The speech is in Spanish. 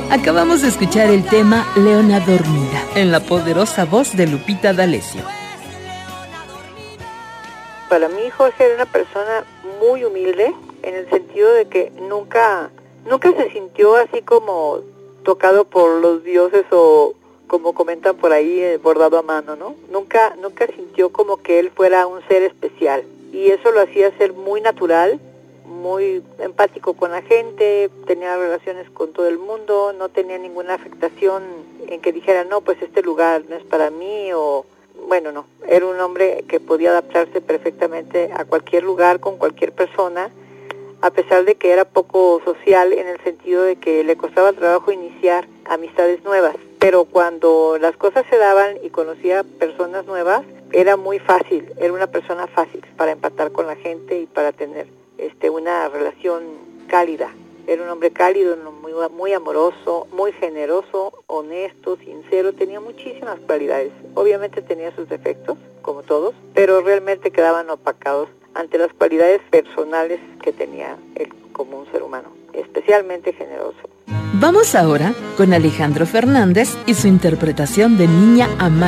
Acabamos de escuchar el tema Leona Dormida, en la poderosa voz de Lupita D'Alessio. Para mí Jorge era una persona muy humilde, en el sentido de que nunca se sintió así como tocado por los dioses o como comentan por ahí, bordado a mano, ¿no? Nunca sintió como que él fuera un ser especial, y eso lo hacía ser muy natural, muy empático con la gente, tenía relaciones con todo el mundo, no tenía ninguna afectación en que dijera, no, pues este lugar no es para mí, o bueno, no, era un hombre que podía adaptarse perfectamente a cualquier lugar, con cualquier persona, a pesar de que era poco social, en el sentido de que le costaba trabajo iniciar amistades nuevas, pero cuando las cosas se daban y conocía personas nuevas, era muy fácil, era una persona fácil para empatar con la gente y para tener una relación cálida. Era un hombre cálido, muy amoroso, muy generoso, honesto, sincero, tenía muchísimas cualidades. Obviamente tenía sus defectos, como todos, pero realmente quedaban opacados ante las cualidades personales que tenía él como un ser humano, especialmente generoso. Vamos ahora con Alejandro Fernández y su interpretación de Niña Amada.